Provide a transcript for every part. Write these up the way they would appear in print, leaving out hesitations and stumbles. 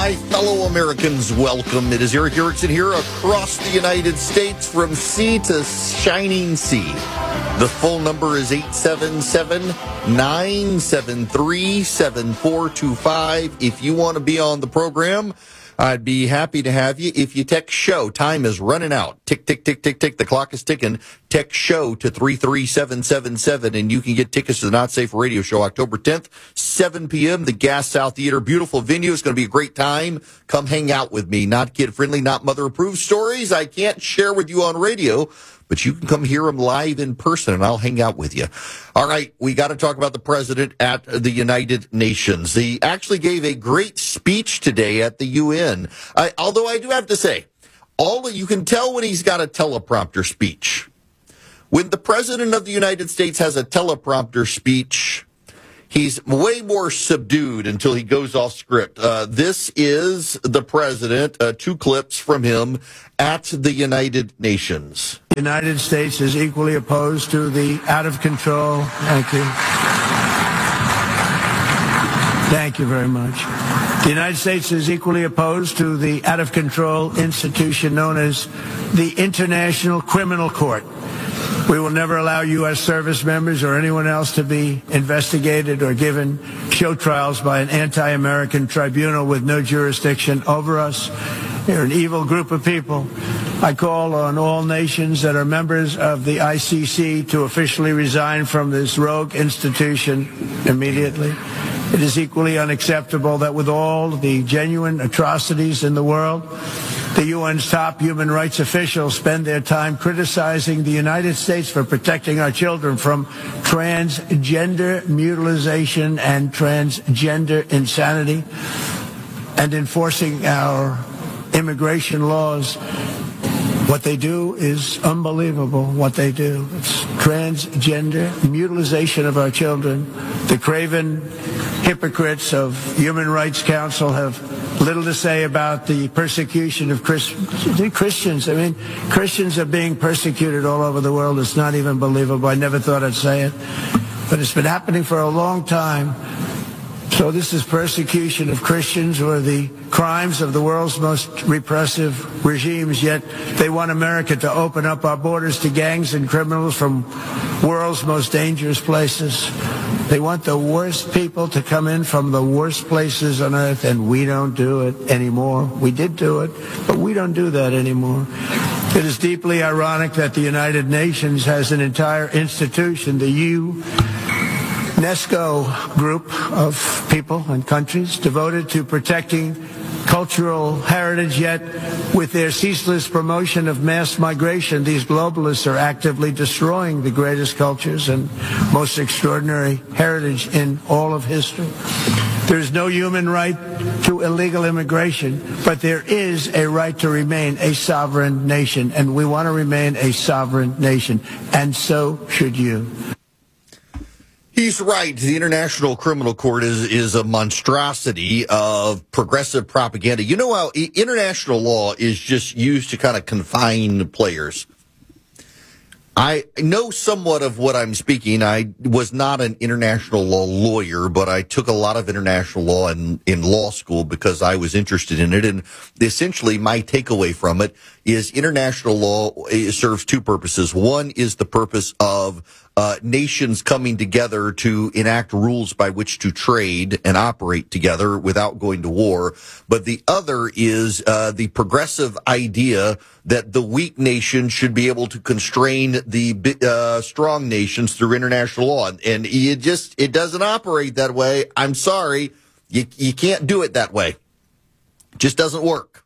My fellow Americans, welcome. It is Eric Erickson here across the United States from sea to shining sea. The full number is 877-973-7425. If you want to be on the program, I'd be happy to have you. If you text show, time is running out. Tick, tick, tick, tick, tick. The clock is ticking. Text show to 33777, and you can get tickets to the Not Safe Radio Show October 10th, 7 p.m., the Gas South Theater. Beautiful venue. It's going to be a great time. Come hang out with me. Not kid-friendly, not mother-approved stories I can't share with you on radio, but you can come hear them live in person, and I'll hang out with you. All right, we got to talk about the president at the United Nations. He actually gave a great speech today at the UN. Although I do have to say, you can tell when he's got a teleprompter speech. When the president of the United States has a teleprompter speech, he's way more subdued until he goes off script. This is the president, two clips from him at the United Nations. The United States is equally opposed to the out-of-control. Thank you. Thank you very much. The United States is equally opposed to the out-of-control institution known as the International Criminal Court. We will never allow U.S. service members or anyone else to be investigated or given show trials by an anti-American tribunal with no jurisdiction over us. They're an evil group of people. I call on all nations that are members of the ICC to officially resign from this rogue institution immediately. It is equally unacceptable that with all the genuine atrocities in the world, the UN's top human rights officials spend their time criticizing the United States for protecting our children from transgender mutilation and transgender insanity and enforcing our immigration laws. What they do is unbelievable, what they do. It's transgender mutilation of our children. The craven hypocrites of Human Rights Council have little to say about the persecution of Christians. I mean, Christians are being persecuted all over the world. It's not even believable. I never thought I'd say it. But it's been happening for a long time. So this is persecution of Christians or the crimes of the world's most repressive regimes, yet they want America to open up our borders to gangs and criminals from world's most dangerous places. They want the worst people to come in from the worst places on earth, and we don't do it anymore. We did do it, but we don't do that anymore. It is deeply ironic that the United Nations has an entire institution, the UNESCO group of people and countries devoted to protecting cultural heritage, yet with their ceaseless promotion of mass migration, these globalists are actively destroying the greatest cultures and most extraordinary heritage in all of history. There is no human right to illegal immigration, but there is a right to remain a sovereign nation, and we want to remain a sovereign nation, and so should you. He's right. The International Criminal Court is a monstrosity of progressive propaganda. You know how international law is just used to kind of confine players. I know somewhat of what I'm speaking. I was not an international law lawyer, but I took a lot of international law in law school because I was interested in it. And essentially my takeaway from it is international law serves two purposes. One is the purpose of nations coming together to enact rules by which to trade and operate together without going to war. But the other is the progressive idea that the weak nation should be able to constrain the strong nations through international law. And it doesn't operate that way. I'm sorry. You can't do it that way. It just doesn't work.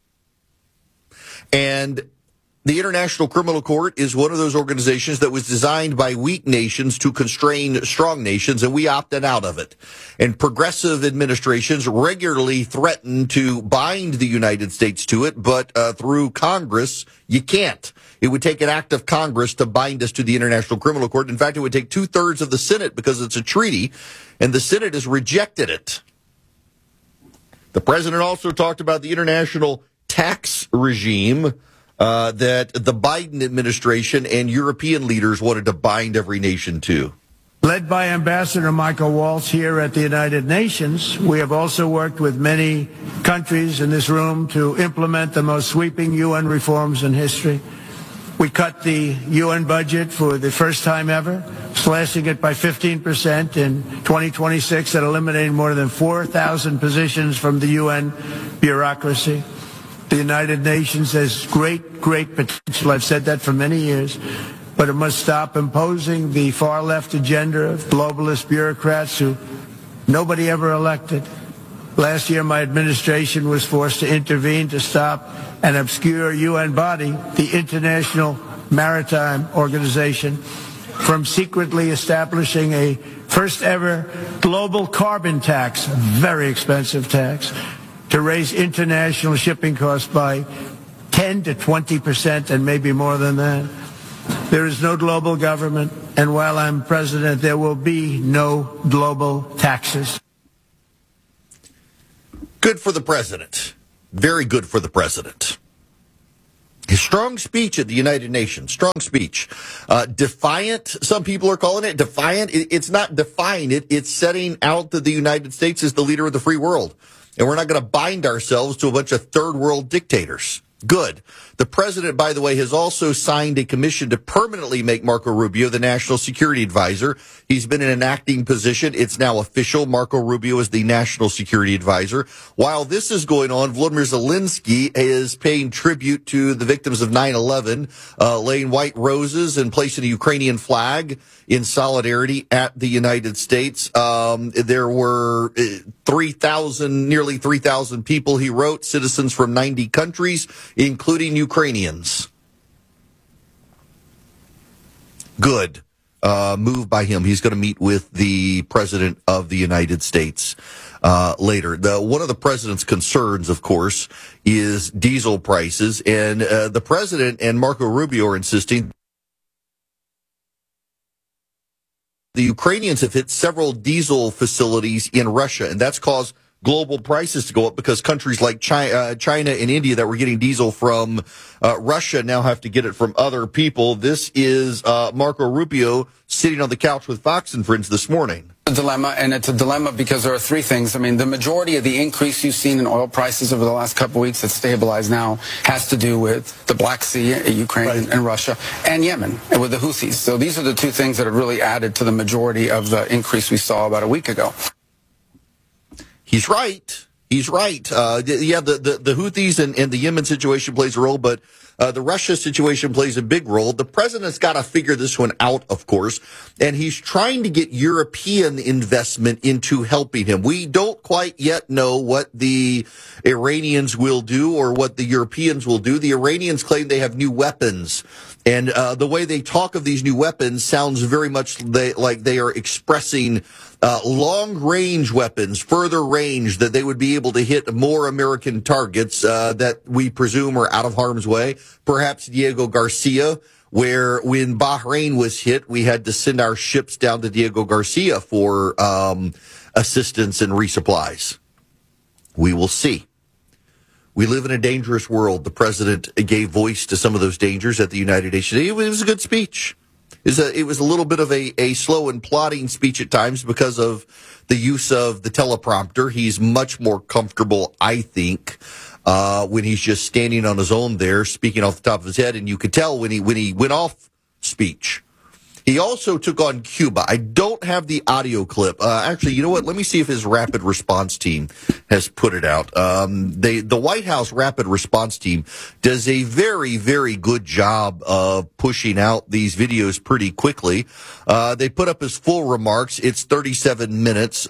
And the International Criminal Court is one of those organizations that was designed by weak nations to constrain strong nations, and we opted out of it. And progressive administrations regularly threaten to bind the United States to it, but through Congress, you can't. It would take an act of Congress to bind us to the International Criminal Court. In fact, it would take 2/3 of the Senate because it's a treaty, and the Senate has rejected it. The president also talked about the international tax regime that the Biden administration and European leaders wanted to bind every nation to. Led by Ambassador Michael Waltz here at the United Nations, we have also worked with many countries in this room to implement the most sweeping UN reforms in history. We cut the UN budget for the first time ever, slashing it by 15% in 2026 and eliminating more than 4,000 positions from the UN bureaucracy. The United Nations has great potential. I've said that for many years. But it must stop imposing the far-left agenda of globalist bureaucrats who nobody ever elected. Last year, my administration was forced to intervene to stop an obscure UN body, the International Maritime Organization, from secretly establishing a first-ever global carbon tax, very expensive tax, to raise international shipping costs by 10 to 20% and maybe more than that. There is no global government, and while I'm president, there will be no global taxes. Good for the president. Very good for the president. His strong speech at the United Nations. Strong speech. Defiant, some people are calling it. Defiant. It's not defying it. It's setting out that the United States is the leader of the free world. And we're not going to bind ourselves to a bunch of third world dictators. Good. The president, by the way, has also signed a commission to permanently make Marco Rubio the national security advisor. He's been in an acting position. It's now official. Marco Rubio is the national security advisor. While this is going on, Volodymyr Zelensky is paying tribute to the victims of 9/11, laying white roses and placing a Ukrainian flag in solidarity at the United States. There were nearly 3,000 people, he wrote, citizens from 90 countries, including Ukrainians. Good move by him. He's going to meet with the president of the United States later. One of the president's concerns, of course, is diesel prices, and the president and Marco Rubio are insisting the Ukrainians have hit several diesel facilities in Russia, and that's caused global prices to go up because countries like China and India that were getting diesel from Russia now have to get it from other people. This is Marco Rubio sitting on the couch with Fox and Friends this morning. A dilemma, and it's a dilemma because there are three things. I mean, the majority of the increase you've seen in oil prices over the last couple of weeks that's stabilized now has to do with the Black Sea, Ukraine, right, and Russia, and Yemen, and with the Houthis. So these are the two things that have really added to the majority of the increase we saw about a week ago. He's right. He's right. The Houthis and the Yemen situation plays a role, but the Russia situation plays a big role. The president's got to figure this one out, of course, and he's trying to get European investment into helping him. We don't quite yet know what the Iranians will do or what the Europeans will do. The Iranians claim they have new weapons, and the way they talk of these new weapons sounds very much like they are expressing long-range weapons, further range, that they would be able to hit more American targets that we presume are out of harm's way. Perhaps Diego Garcia, where when Bahrain was hit, we had to send our ships down to Diego Garcia for assistance and resupplies. We will see. We live in a dangerous world. The president gave voice to some of those dangers at the United Nations. It was a good speech. It was a little bit of a slow and plodding speech at times because of the use of the teleprompter. He's much more comfortable, I think, when he's just standing on his own there, speaking off the top of his head. And you could tell when he went off speech. He also took on Cuba. I don't have the audio clip. Actually, you know what? Let me see if his rapid response team has put it out. The White House rapid response team does a very, very good job of pushing out these videos pretty quickly. They put up his full remarks. It's 37 minutes.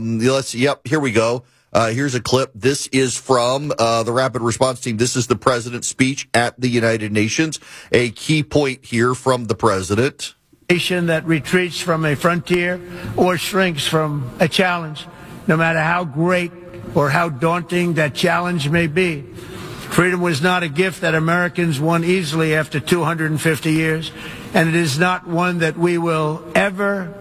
Here we go. Here's a clip. This is from the rapid response team. This is the president's speech at the United Nations. A key point here from the president. Nation that retreats from a frontier or shrinks from a challenge, no matter how great or how daunting that challenge may be. Freedom was not a gift that Americans won easily after 250 years, and it is not one that we will ever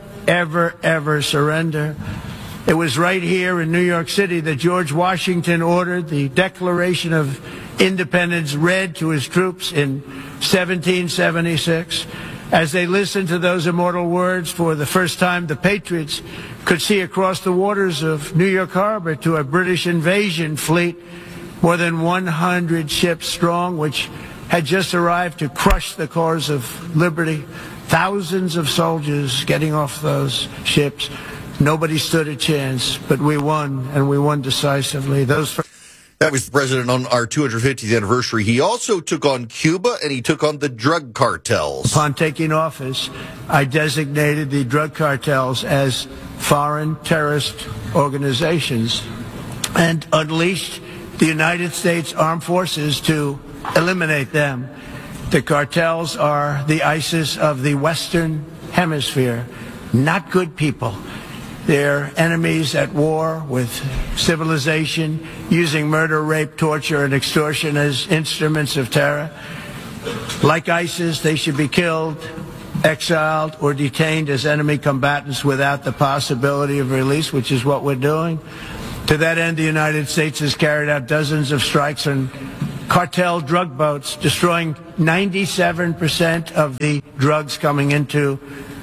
surrender. It was right here in New York City that George Washington ordered the Declaration of Independence read to his troops in 1776. As they listened to those immortal words, for the first time, the patriots could see across the waters of New York Harbor to a British invasion fleet, more than 100 ships strong, which had just arrived to crush the cause of liberty. Thousands of soldiers getting off those ships. Nobody stood a chance, but we won, and we won decisively. That was the president on our 250th anniversary. He also took on Cuba, and he took on the drug cartels. Upon taking office, I designated the drug cartels as foreign terrorist organizations and unleashed the United States Armed Forces to eliminate them. The cartels are the ISIS of the Western Hemisphere, not good people. They're enemies at war with civilization, using murder, rape, torture, and extortion as instruments of terror. Like ISIS, they should be killed, exiled, or detained as enemy combatants without the possibility of release, which is what we're doing. To that end, the United States has carried out dozens of strikes on cartel drug boats, destroying 97% of the drugs coming into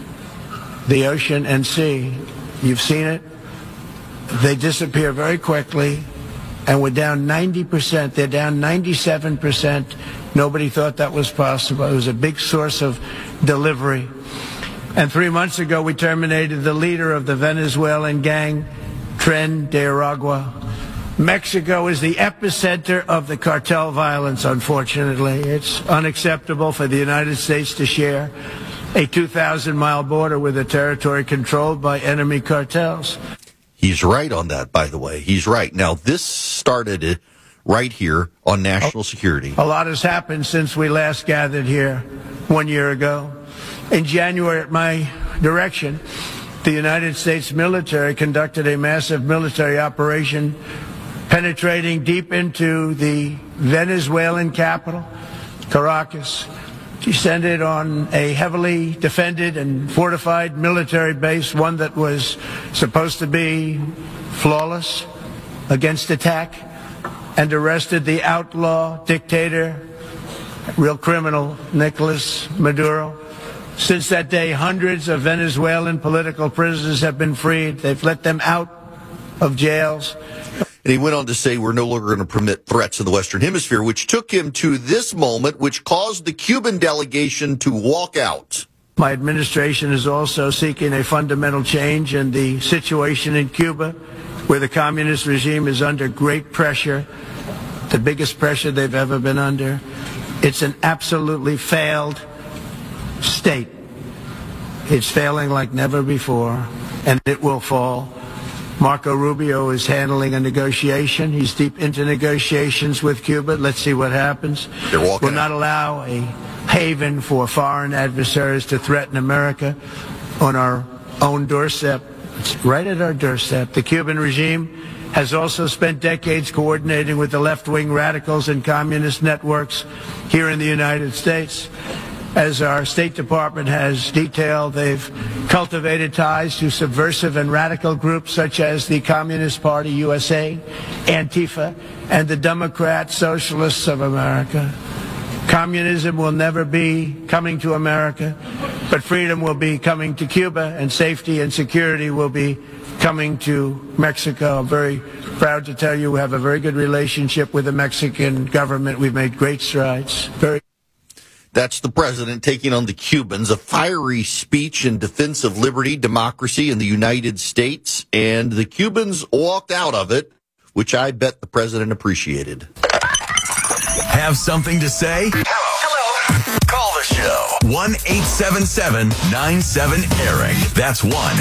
the ocean and sea. You've seen it. They disappear very quickly, and we're down 90%. They're down 97%. Nobody thought that was possible. It was a big source of delivery. And 3 months ago, we terminated the leader of the Venezuelan gang, Tren de Aragua. Mexico is the epicenter of the cartel violence, unfortunately. It's unacceptable for the United States to share a 2,000-mile border with a territory controlled by enemy cartels. He's right on that, by the way. He's right. Now, this started right here on national security. A lot has happened since we last gathered here 1 year ago. In January, at my direction, the United States military conducted a massive military operation penetrating deep into the Venezuelan capital, Caracas. Descended on a heavily defended and fortified military base, one that was supposed to be flawless against attack, and arrested the outlaw dictator, real criminal, Nicolas Maduro. Since that day, hundreds of Venezuelan political prisoners have been freed. They've let them out of jails. And he went on to say, we're no longer going to permit threats in the Western Hemisphere, which took him to this moment, which caused the Cuban delegation to walk out. My administration is also seeking a fundamental change in the situation in Cuba, where the communist regime is under great pressure, the biggest pressure they've ever been under. It's an absolutely failed state. It's failing like never before, and it will fall. Marco Rubio is handling a negotiation. He's deep into negotiations with Cuba. Let's see what happens. We'll not allow a haven for foreign adversaries to threaten America on our own doorstep. It's right at our doorstep. The Cuban regime has also spent decades coordinating with the left-wing radicals and communist networks here in the United States. As our State Department has detailed, they've cultivated ties to subversive and radical groups such as the Communist Party USA, Antifa, and the Democrat Socialists of America. Communism will never be coming to America, but freedom will be coming to Cuba, and safety and security will be coming to Mexico. I'm very proud to tell you we have a very good relationship with the Mexican government. We've made great strides. That's the president taking on the Cubans, a fiery speech in defense of liberty, democracy in the United States, and the Cubans walked out of it, which I bet the president appreciated. Have something to say? Hello. Call the show. 1-877-97-ERIC. That's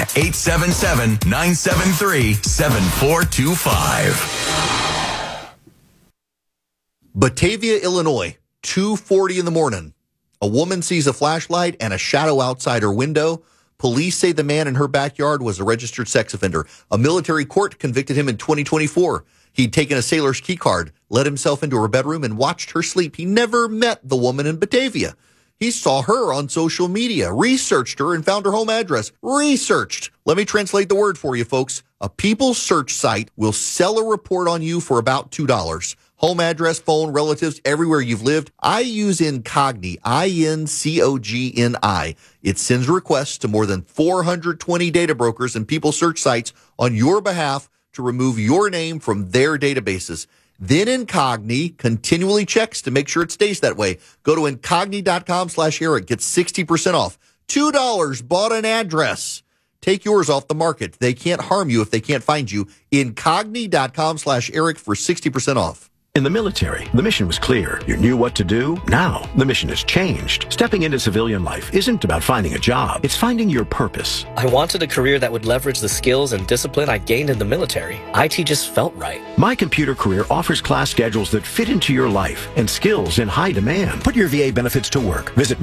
1-877-973-7425. Batavia, Illinois, 2:40 in the morning. A woman sees a flashlight and a shadow outside her window. Police say the man in her backyard was a registered sex offender. A military court convicted him in 2024. He'd taken a sailor's key card, let himself into her bedroom, and watched her sleep. He never met the woman in Batavia. He saw her on social media, researched her, and found her home address. Researched. Let me translate the word for you, folks. A People search site will sell a report on you for about $2. home address, phone, relatives, everywhere you've lived. I use Incogni, INCOGNI. It sends requests to more than 420 data brokers and people search sites on your behalf to remove your name from their databases. Then Incogni continually checks to make sure it stays that way. Go to Incogni.com/Eric. Get 60% off. $2 bought an address. Take yours off the market. They can't harm you if they can't find you. Incogni.com/Eric for 60% off. In the military, the mission was clear. You knew what to do. Now, the mission has changed. Stepping into civilian life isn't about finding a job. It's finding your purpose. I wanted a career that would leverage the skills and discipline I gained in the military. IT just felt right. My Computer Career offers class schedules that fit into your life and skills in high demand. Put your VA benefits to work. Visit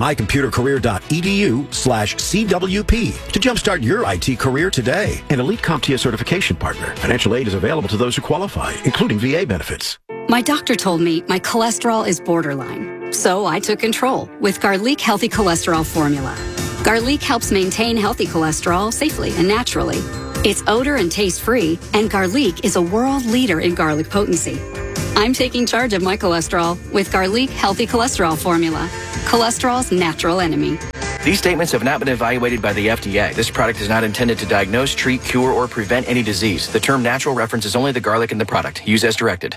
mycomputercareer.edu/CWP to jumpstart your IT career today. An elite CompTIA certification partner. Financial aid is available to those who qualify, including VA benefits. My doctor told me my cholesterol is borderline, so I took control with Garlic Healthy Cholesterol Formula. Garlic helps maintain healthy cholesterol safely and naturally. It's odor and taste-free, and Garlic is a world leader in garlic potency. I'm taking charge of my cholesterol with Garlic Healthy Cholesterol Formula, cholesterol's natural enemy. These statements have not been evaluated by the FDA. This product is not intended to diagnose, treat, cure, or prevent any disease. The term natural references only the garlic in the product. Use as directed.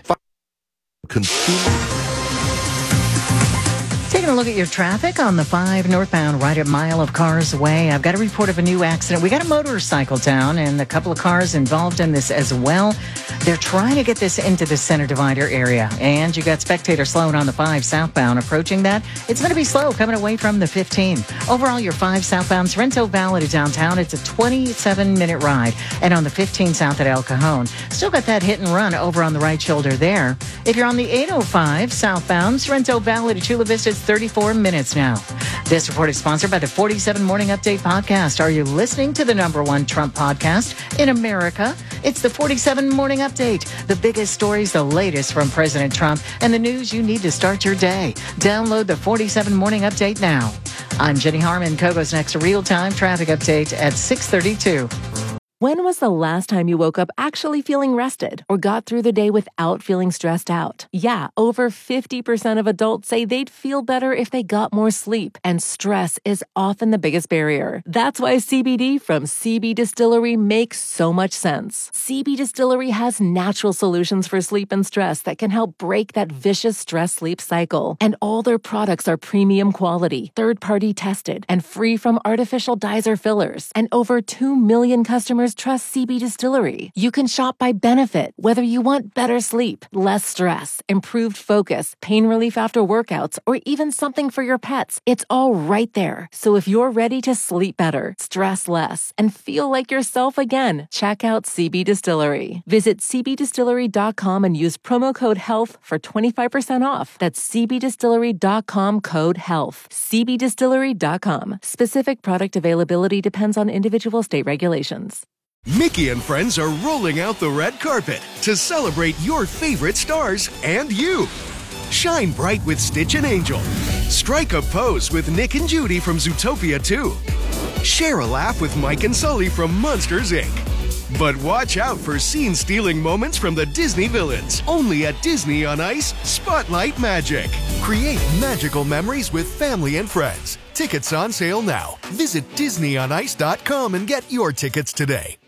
Taking a look at your traffic on the 5 northbound, right a mile of cars away. I've got a report of a new accident. We got a motorcycle down and a couple of cars involved in this as well. They're trying to get this into the center divider area. And you got spectators slowing on the 5 southbound approaching that. It's going to be slow coming away from the 15. Overall, your 5 southbound, Sorrento Valley to downtown, it's a 27-minute ride. And on the 15 south at El Cajon, still got that hit and run over on the right shoulder there. If you're on the 805 southbound, Sorrento Valley to Chula Vista, it's 34 minutes now. This report is sponsored by the 47 Morning Update podcast. Are you listening to the #1 Trump podcast in America? It's the 47 Morning Update. The biggest stories, the latest from President Trump, and the news you need to start your day. Download the 47 Morning Update now. I'm Jenny Harmon. Kogo's next real-time traffic update at 6:32. When was the last time you woke up actually feeling rested or got through the day without feeling stressed out? Yeah, over 50% of adults say they'd feel better if they got more sleep, and stress is often the biggest barrier. That's why CBD from CB Distillery makes so much sense. CB Distillery has natural solutions for sleep and stress that can help break that vicious stress-sleep cycle. And all their products are premium quality, third-party tested, and free from artificial dyes or fillers. And over 2 million customers trust CB Distillery. You can shop by benefit, whether you want better sleep, less stress, improved focus, pain relief after workouts, or even something for your pets. It's all right there. So if you're ready to sleep better, stress less, and feel like yourself again, check out CB Distillery. Visit cbdistillery.com and use promo code HEALTH for 25% off. That's cbdistillery.com code HEALTH. cbdistillery.com. Specific product availability depends on individual state regulations. Mickey and friends are rolling out the red carpet to celebrate your favorite stars and you. Shine bright with Stitch and Angel. Strike a pose with Nick and Judy from Zootopia 2. Share a laugh with Mike and Sully from Monsters, Inc. But watch out for scene-stealing moments from the Disney villains. Only at Disney on Ice, Spotlight Magic. Create magical memories with family and friends. Tickets on sale now. Visit DisneyOnIce.com and get your tickets today.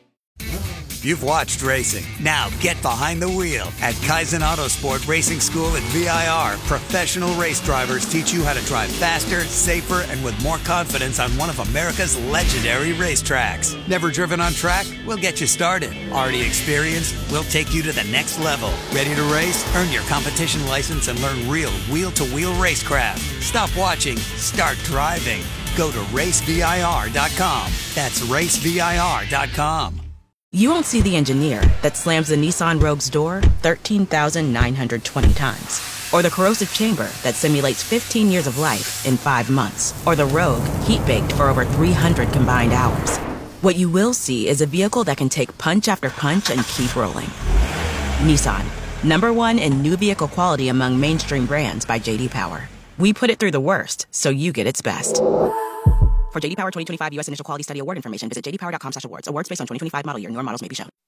You've watched racing. Now get behind the wheel. At Kaizen Autosport Racing School at VIR, professional race drivers teach you how to drive faster, safer, and with more confidence on one of America's legendary racetracks. Never driven on track? We'll get you started. Already experienced? We'll take you to the next level. Ready to race? Earn your competition license and learn real wheel-to-wheel racecraft. Stop watching. Start driving. Go to racevir.com. That's racevir.com. You won't see the engineer that slams the Nissan Rogue's door 13,920 times. Or the corrosive chamber that simulates 15 years of life in 5 months. Or the Rogue heat-baked for over 300 combined hours. What you will see is a vehicle that can take punch after punch and keep rolling. Nissan, #1 in new vehicle quality among mainstream brands by J.D. Power. We put it through the worst, so you get its best. For J.D. Power 2025 U.S. Initial Quality Study Award information, visit jdpower.com/awards. Awards based on 2025 model year. Newer models may be shown.